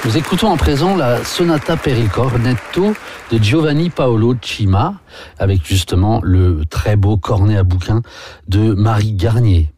Nous écoutons à présent la Sonata per il cornetto de Giovanni Paolo Cima, avec justement le très beau cornet à bouquin de Marie Garnier.